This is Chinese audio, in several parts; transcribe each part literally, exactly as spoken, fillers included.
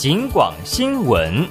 警广新闻。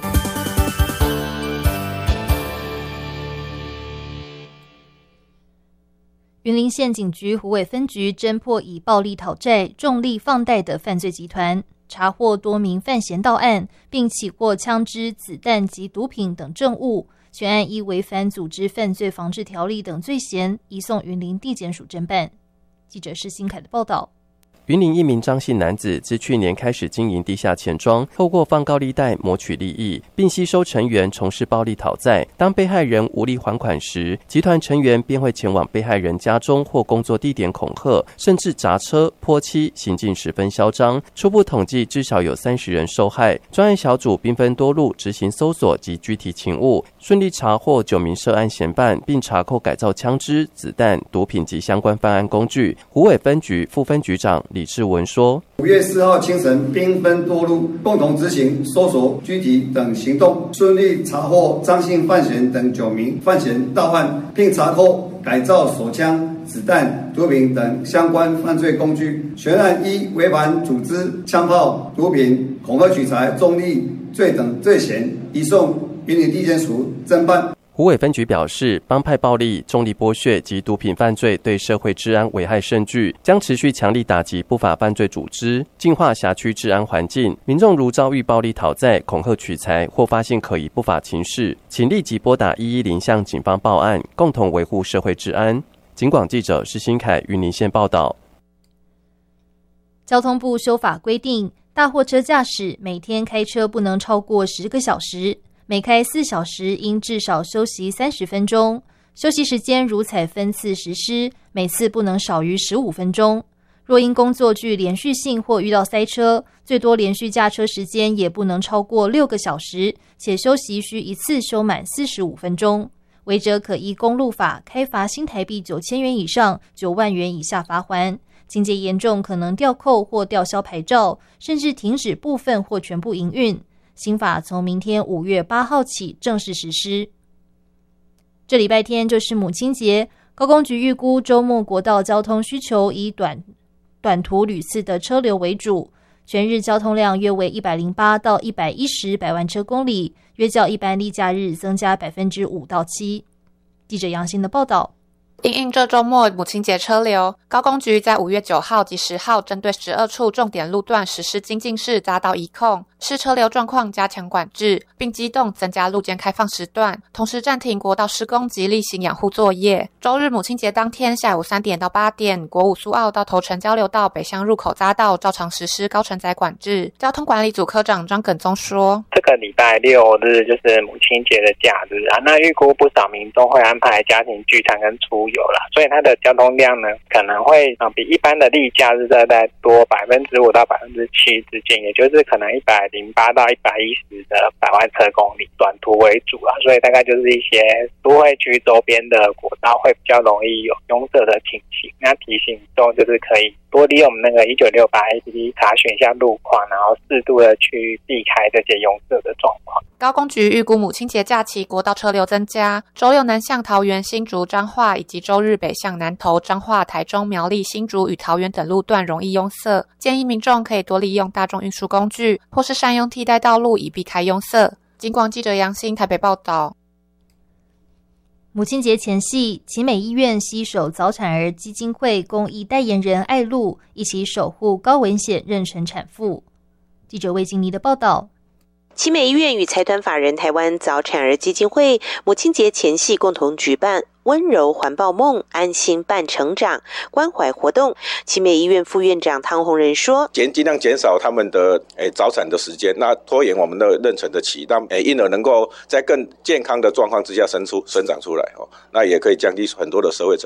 云林县警局虎尾分局侦破以暴力讨债、重利放贷的犯罪集团，查获多名犯嫌到案，并起获枪支、子弹及毒品等证物。全案依违反组织犯罪防治条例等罪嫌，移送云林地检署侦办。记者施新凯的报道。 云林一名张姓男子自去年开始经营地下钱庄，透过放高利贷谋取利益，并吸收成员从事暴力讨债。当被害人无力还款时，集团成员便会前往被害人家中或工作地点恐吓，甚至砸车、泼漆，行径十分嚣张。初步统计至少有三十人受害。专案小组兵分多路执行搜索及拘提勤务，顺利查获九名涉案嫌犯，并查扣改造枪支、子弹、毒品及相关犯案工具。虎尾分局副分局长李志文说： 五月四号清晨，兵分多路，共同执行搜索、拘提等行动，顺利查获张姓犯嫌等九名犯嫌到案，并查扣改造手枪、子弹、毒品等相关犯罪工具。全案依违反组织、枪炮、毒品、恐吓取财、重利罪等罪嫌，移送云林地检署侦办。 虎尾分局表示，帮派暴力、重利剥削及毒品犯罪对社会治安危害甚巨，将持续强力打击不法犯罪组织，净化辖区治安环境。民众如遭遇暴力讨债、恐吓取财或发现可疑不法情事，请立即拨打一一零向警方报案，共同维护社会治安。警广记者施新凯云林县报道。 交通部修法规定，大货车驾驶每天开车不能超过十个小时。每开四小时应至少休息三十分钟，休息时间如采分次实施，每次不能少于十五分钟。若因工作具连续性或遇到塞车，最多连续驾车时间也不能超过六个小时，且休息需一次休满四十五分钟。违者可依公路法开罚新台币九千元以上九万元以下罚锾，情节严重可能吊扣或吊销牌照，甚至停止部分或全部营运。新法从明天五月八号起正式实施。这礼拜天就是母亲节，高公局预估周末国道交通需求以短短途旅次的车流为主，全日交通量约为一百零八到一百一十百万车公里，约较一般例假日增加百分之五到七。记者杨欣的报道。 因应这周末母亲节车流，高公局在五月九号及十号针对十二处重点路段实施精进式匝道移控，视车流状况加强管制，并机动增加路肩开放时段，同时暂停国道施工及例行养护作业。周日母亲节当天下午三点到八点，国五苏澳到头城交流道北向入口匝道照常实施高承载管制。交通管理组科长张耿宗说： 这个礼拜六日就是母亲节的假日啊，那预估不少民众会安排家庭聚餐跟出游啦，所以它的交通量呢可能会啊比一般的例假日再再多百分之五到百分之七之间，也就是可能一百零八到一百一十的百万车公里，短途为主啊，所以大概就是一些都会区周边的国道会比较容易有拥塞的情形。那提醒民众就是可以多利用我们那个一九六八 A P P 查询一下路况，然后适度的去避开这些拥塞的状况。 高公局预估母亲节假期国道车流增加，周六南向桃园、新竹、彰化，以及周日北向南投、彰化、台中、苗栗、新竹与桃园等路段容易拥塞，建议民众可以多利用大众运输工具，或是善用替代道路以避开拥塞。警广记者杨欣台北报道。 母亲节前夕，奇美医院携手早产儿基金会公益代言人艾露一起守护高危险妊娠产妇。记者魏金妮的报道。 奇美医院与财团法人台湾早产儿基金会母亲节前夕共同举办温柔环抱梦，安心伴成长关怀活动。奇美医院副院长汤宏仁说： 尽量减少他们的诶早产的时间，那拖延我们的妊娠的期，让诶婴儿能够在更健康的状况之下生出生长出来哦，那也可以降低很多的社会成